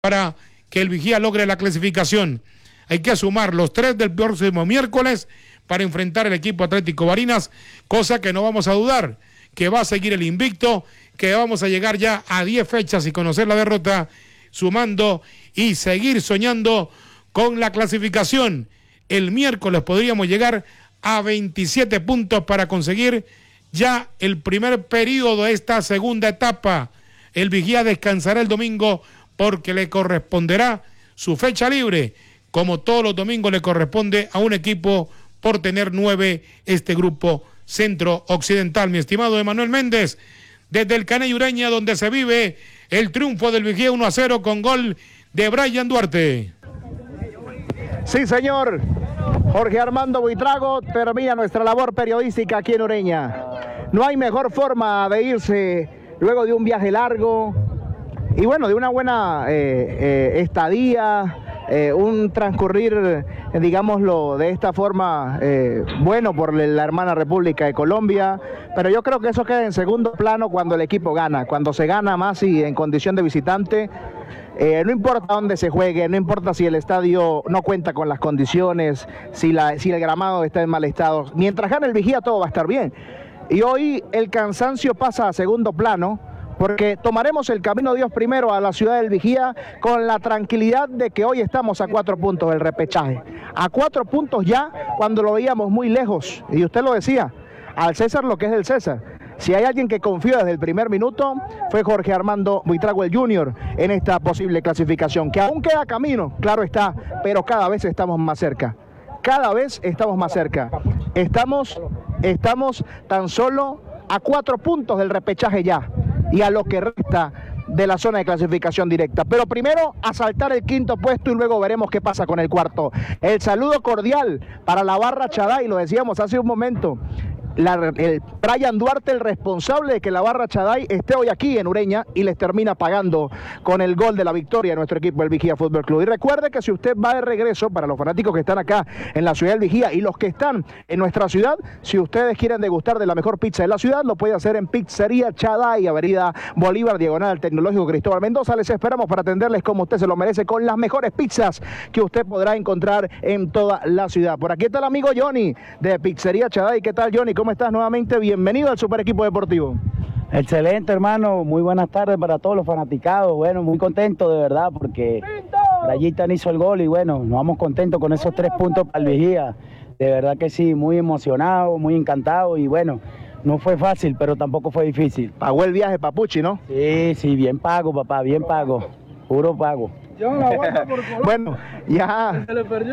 para que el Vigía logre la clasificación. Hay que sumar los 3 del próximo miércoles para enfrentar el equipo Atlético Barinas, cosa que no vamos a dudar, que va a seguir el invicto, que vamos a llegar ya a 10 fechas y conocer la derrota, sumando y seguir soñando con la clasificación. El miércoles podríamos llegar a 27 puntos para conseguir ya el primer periodo de esta segunda etapa. El Vigía descansará el domingo porque le corresponderá su fecha libre, como todos los domingos le corresponde a un equipo por tener 9 este grupo centro-occidental. Mi estimado Emanuel Méndez, desde el Caney Ureña, donde se vive el triunfo del Vigía 1-0 con gol de Brian Duarte. Sí, señor. Jorge Armando Buitrago, termina nuestra labor periodística aquí en Ureña. No hay mejor forma de irse luego de un viaje largo y bueno, de una buena estadía, un transcurrir, digámoslo de esta forma, bueno por la hermana República de Colombia, pero yo creo que eso queda en segundo plano cuando el equipo gana, cuando se gana más y en condición de visitante. No importa dónde se juegue, no importa si el estadio no cuenta con las condiciones, si el gramado está en mal estado, mientras gane el Vigía todo va a estar bien. Y hoy el cansancio pasa a segundo plano, porque tomaremos el camino Dios primero a la ciudad del Vigía con la tranquilidad de que hoy estamos a 4 puntos del repechaje. A 4 puntos ya cuando lo veíamos muy lejos, y usted lo decía, al César lo que es del César. Si hay alguien que confió desde el primer minuto, fue Jorge Armando Buitrago el Junior en esta posible clasificación, que aún queda camino, claro está, pero cada vez estamos más cerca. Cada vez estamos más cerca. Estamos tan solo a 4 puntos del repechaje ya, y a lo que resta de la zona de clasificación directa. Pero primero asaltar el quinto puesto y luego veremos qué pasa con el cuarto. El saludo cordial para la barra Chaday, lo decíamos hace un momento. El Brian Duarte, el responsable de que la barra Chaday esté hoy aquí en Ureña y les termina pagando con el gol de la victoria a nuestro equipo, el Vigía Fútbol Club. Y recuerde que si usted va de regreso, para los fanáticos que están acá en la ciudad del Vigía y los que están en nuestra ciudad, si ustedes quieren degustar de la mejor pizza de la ciudad, lo puede hacer en Pizzería Chaday, Avenida Bolívar, diagonal al Tecnológico Cristóbal Mendoza. Les esperamos para atenderles como usted se lo merece, con las mejores pizzas que usted podrá encontrar en toda la ciudad. Por aquí está el amigo Johnny de Pizzería Chaday. ¿Qué tal, Johnny? ¿Cómo estás nuevamente? Bienvenido al Super Equipo Deportivo. Excelente, hermano. Muy buenas tardes para todos los fanaticados. Bueno, muy contento de verdad porque Brayitan hizo el gol y bueno, nos vamos contentos con esos 3 puntos para el Vigía. De verdad que sí, muy emocionado, muy encantado y bueno, no fue fácil, pero tampoco fue difícil. Pagó el viaje Papuchi, ¿no? Sí, bien pago, papá, bien pago. Puro pago. Bueno, ya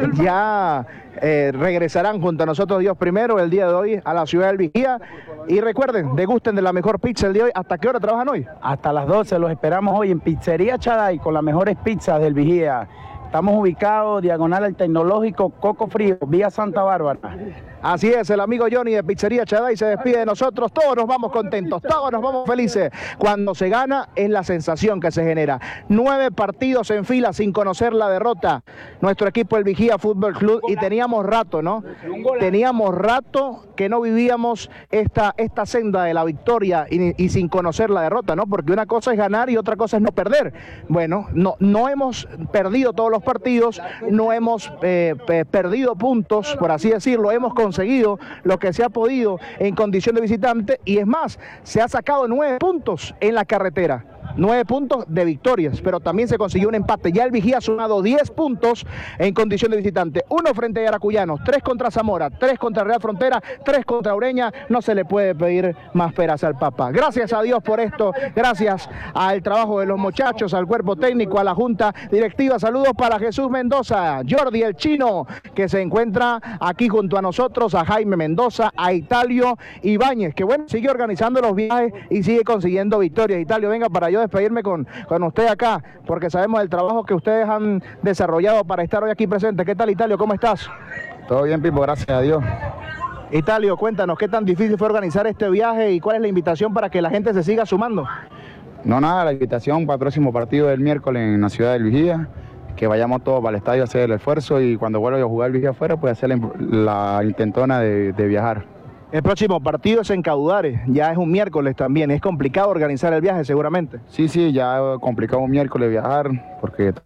regresarán junto a nosotros Dios primero el día de hoy a la ciudad del Vigía. Y recuerden, degusten de la mejor pizza el día de hoy. ¿Hasta qué hora trabajan hoy? Hasta las 12, los esperamos hoy en Pizzería Chaday con las mejores pizzas del Vigía. Estamos ubicados diagonal al Tecnológico Coco Frío, vía Santa Bárbara. Así es, el amigo Johnny de Pizzería Chaday se despide de nosotros. Todos nos vamos contentos, todos nos vamos felices. Cuando se gana es la sensación que se genera. 9 partidos en fila sin conocer la derrota. Nuestro equipo, el Vigía Fútbol Club, y teníamos rato, ¿no? Teníamos rato que no vivíamos esta senda de la victoria y sin conocer la derrota, ¿no? Porque una cosa es ganar y otra cosa es no perder. Bueno, no hemos perdido todos los partidos, no hemos perdido puntos, por así decirlo, hemos conseguido lo que se ha podido en condición de visitante y es más, se ha sacado 9 puntos en la carretera. 9 puntos de victorias, pero también se consiguió un empate. Ya el Vigía ha sumado 10 puntos en condición de visitante. 1 frente a Yaracuyanos, 3 contra Zamora, 3 contra Real Frontera, 3 contra Ureña. No se le puede pedir más peras al Papa. Gracias a Dios por esto, gracias al trabajo de los muchachos, al cuerpo técnico, a la junta directiva. Saludos para Jesús Mendoza, Jordi el Chino, que se encuentra aquí junto a nosotros, a Jaime Mendoza, a Italio Ibáñez, que bueno, sigue organizando los viajes y sigue consiguiendo victorias. Italio, venga para yo despedirme con usted acá, porque sabemos del trabajo que ustedes han desarrollado para estar hoy aquí presente. ¿Qué tal, Italio? ¿Cómo estás? Todo bien, Pipo, gracias a Dios. Italio, cuéntanos, ¿qué tan difícil fue organizar este viaje y cuál es la invitación para que la gente se siga sumando? No, nada, la invitación para el próximo partido del miércoles en la ciudad del Vigía, que vayamos todos para el estadio a hacer el esfuerzo y cuando vuelva a jugar el Vigía afuera, pues hacer la intentona de viajar. El próximo partido es en Caudares, ya es un miércoles también, es complicado organizar el viaje seguramente. Sí, ya es complicado un miércoles viajar porque